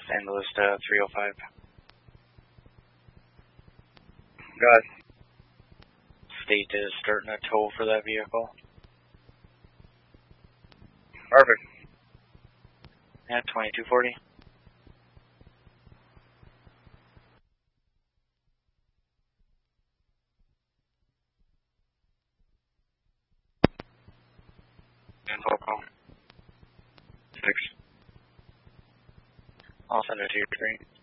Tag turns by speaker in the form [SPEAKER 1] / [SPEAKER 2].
[SPEAKER 1] St. Louis to 305.
[SPEAKER 2] Got it.
[SPEAKER 1] State is starting a tow for that vehicle.
[SPEAKER 2] Perfect.
[SPEAKER 1] At 2240. Info call. 6. I'll send it to your screen.